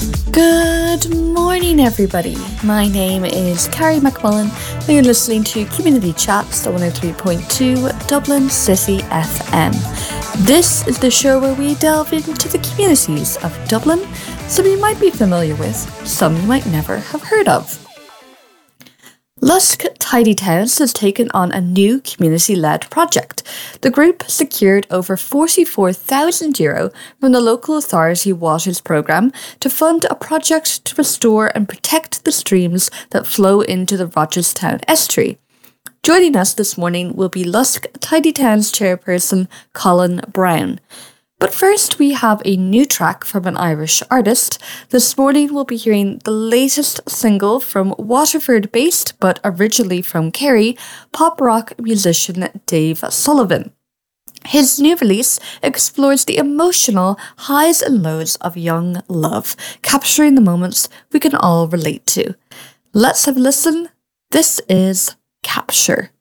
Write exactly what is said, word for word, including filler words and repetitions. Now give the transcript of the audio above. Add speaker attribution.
Speaker 1: Good morning, everybody. My name is Carrie McMullen, and you're listening to Community Chats, one oh three point two Dublin City F M. This is the show where we delve into the communities of Dublin, some you might be familiar with, some you might never have heard of. Lusk Tidy Towns has taken on a new community-led project. The group secured over forty-four thousand euro from the local authority waters programme to fund a project to restore and protect the streams that flow into the Rogerstown estuary. Joining us this morning will be Lusk Tidy Towns chairperson Colin Brown. But first, we have a new track from an Irish artist. This morning, we'll be hearing the latest single from Waterford-based, but originally from Kerry, pop rock musician Dave Sullivan. His new release explores the emotional highs and lows of young love, capturing the moments we can all relate to. Let's have a listen. This is Capture.